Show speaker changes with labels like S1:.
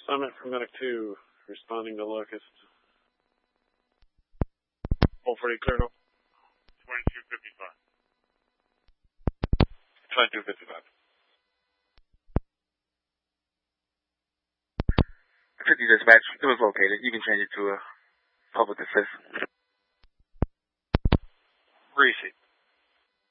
S1: Summit from Medic 2, responding to Locust.
S2: 440 cleared up.
S3: 2255.
S2: 2255.
S4: 50 dispatch, it was located. You can change it to a public assist.
S2: Receipt.